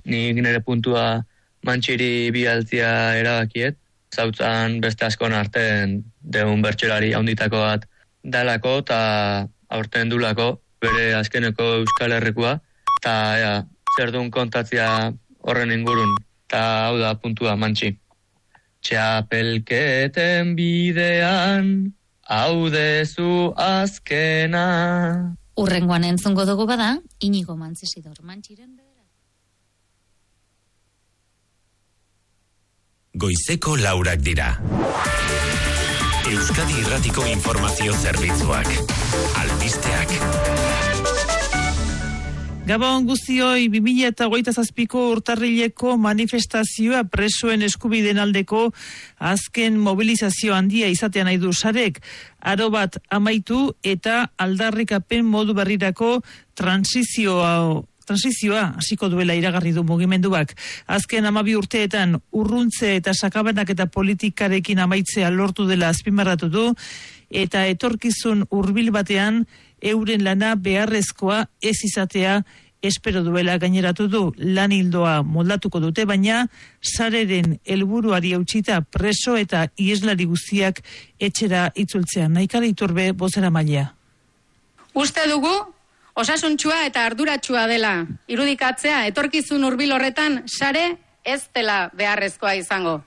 nik nire puntua Mantxiri bialtzia erabakiet. Zautzan beste askon artean deun bertsolari haunditako bat dalako eta aurten dulako bere azkeneko Euskal Herrikoa eta zer duen kontatzia horren ingurun eta hau da puntua Mantxi. Txapelketen bidean hau dezu azkena. Urrengoan entzungo dugu bada, Inigo Mantzesidor Mantxiren bedera. Goizeko laurak dira. Euskadi Irratiko Informazio Zerbitzuak. Albisteak. Gabon guztioi 2027ko urtarrileko manifestazioa presoen eskubideen aldeko azken mobilizazio handia izatean nahi du sarek. Aro bat amaitu eta aldarrikapen modu berrirako transizioa hasiko duela iragarri du mugimenduak. Azken 12 urteetan urruntze eta sakabanak eta politikarekin amaitzea lortu dela azpimarratu du eta etorkizun hurbil batean euren lana beharrezkoa ez izatea espero duela gaineratu du. Lan ildoa moldatuko dute, baina sareren helburuari hautsita preso eta ieslari guztiak etxera itzultzea. Naikara Iturbe bozeramailea. Uste dugu osasuntxua eta arduratsua dela irudikatzea etorkizun hurbil horretan sare ez dela beharrezkoa izango.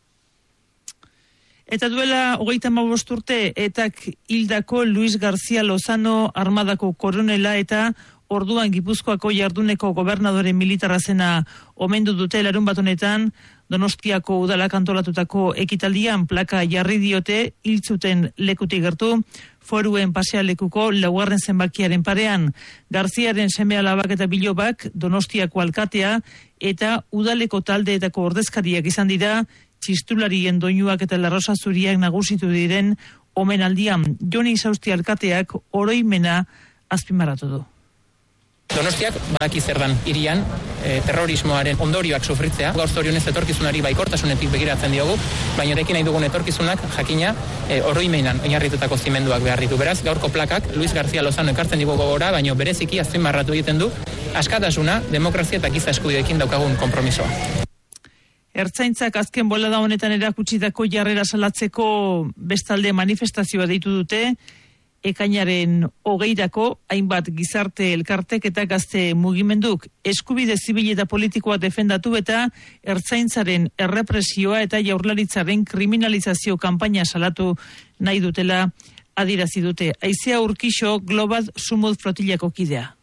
Eta duela 35 urte etak hildako Luis García Lozano armadako koronela eta orduan Gipuzkoako jarduneko gobernadore militarra zena omendu dute larunbat honetan Donostiako udalak antolatutako ekitaldian plaka jarri diote hiltzuten lekutik gertu Foruen pasealekuko 4. zenbakiaren parean. Garziaren seme-alabak eta bilobak Donostiako alkatea eta udaleko taldeetako ordezkariak izan dira txistularien doinuak eta larrosa zuriak nagusitu diren omenaldian. Joni Sausti alkateak oroimena azpimarratu du. Donostiak badaki zer dan hirian terrorismoaren ondorioak sufritzea. Gaur zorionez etorkizunari baikortasunetik begiratzen diogu, baina erekin nahi dugun etorkizunak jakina oroimenan oinarritutako zimenduak behar ditu. Beraz, gaurko plakak Luis García Lozano ekartzen digu gogora, baina bereziki azpimarratu egiten du askatasuna, demokrazia eta giza eskubideekin daukagun konpromisoa. Ertzaintzak azken bolada honetan erakutsitako jarrera salatzeko bestalde manifestazioa deitu dute, ekainaren 20 hainbat gizarte elkartek eta gazte mugimenduk eskubide zibil eta politikoa defendatu eta ertzaintzaren errepresioa eta jaurlaritzaren kriminalizazio kanpaina salatu nahi dutela adierazi dute. Aizea Urkixo Global Sumud Flotillako kidea.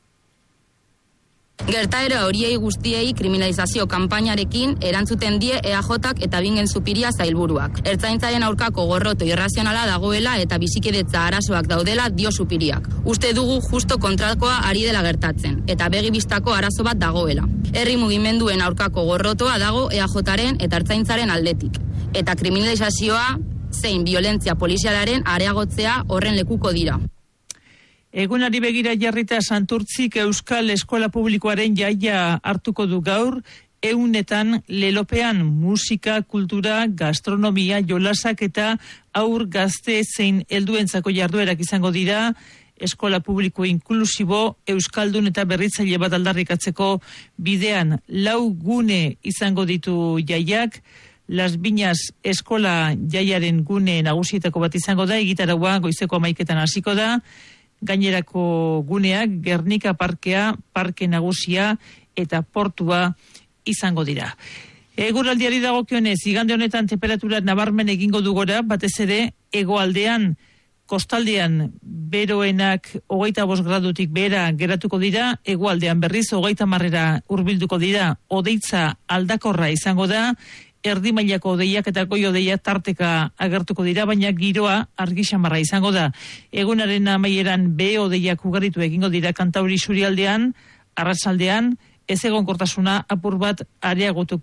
Gertaera horiei guztiei kriminalizazio kanpainarekin erantzuten die EAJak eta Bingen Zupiria sailburuak. Ertzaintzaren aurkako gorroto irrazionala dagoela eta bizikidetza arazoak daudela dio Zupiriak. Uste dugu justo kontrakoa ari dela gertatzen eta begibistako arazo bat dagoela. Herri mugimenduen aurkako gorrotoa dago EAJaren eta ertzaintzaren aldetik. Eta kriminalizazioa zein violentzia polizialaren areagotzea horren lekuko dira. Egunari begira jarrita Santurtzik Euskal Eskola Publikoaren jaia hartuko du gaur, eunetan lelopean musika, kultura, gastronomia, jolasak eta aur gazte zein helduentzako jarduerak izango dira, eskola publiko inklusibo, euskaldun eta berritzaile bat aldarrikatzeko bidean 4 gune izango ditu jaiak, Las Viñas eskola jaiaren gune nagusietako bat izango da, egitaraua goizeko 11 hasiko da, gainerako guneak Gernika parkea, parke nagusia eta portua izango dira. Eguraldiari dagokionez, igande honetan temperatura nabarmen egingo du gora, batez ere hegoaldean, kostaldean beroenak 25 gradutik behera geratuko dira, hegoaldean berriz 30 hurbilduko dira, hodeitza aldakorra izango da, erdi mailako odeiak eta goi odeiak tarteka agertuko dira, baina giroa argi xamarra izango da. Egunaren amaieran behe odeiak ugaritu egingo dira Kantauri isurialdean, arratsaldean ez egonkortasuna apur bat areagotu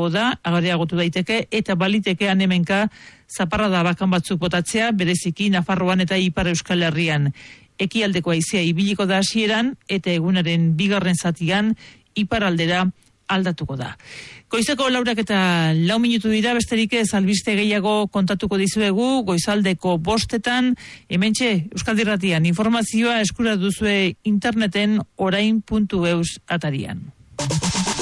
daiteke eta baliteke hemenka zaparrada bakan batzuk botatzea, bereziki Nafarroan eta Ipar Euskal Herrian. Ekialdeko haizea ibiliko da hasieran eta egunaren 2. zatian iparaldera aldatuko da. Goizeko 4:04 minutu dira, besterik ez albiste gehiago kontatuko dizuegu, goizaldeko 5:00, hementxe Euskadi Irratian informazioa eskura duzue interneten orain.eus atarian.